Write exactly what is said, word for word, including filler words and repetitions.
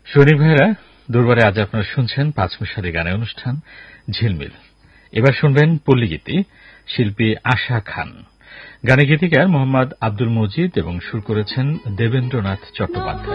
সৈনিক ভাইরা, দরবারে আজ আপনারা শুনছেন পাঁচমিশালি গানের অনুষ্ঠান ঝিলমিল। এবার শুনবেন পল্লীগীতি, শিল্পী আশা খান। গানে গীতিকার মোহাম্মদ আব্দুল মজিদ এবং সুর করেছেন দেবেন্দ্রনাথ চট্টোপাধ্যায়।